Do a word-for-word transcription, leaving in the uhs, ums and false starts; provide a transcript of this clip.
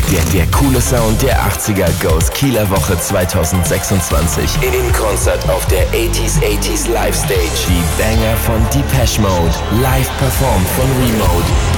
Der, der coole Sound der achtziger goes Kieler Woche zwanzig sechsundzwanzig. In Konzert auf der achtziger achtziger Live Stage. Die Banger von Depeche Mode. Live performt von Remote.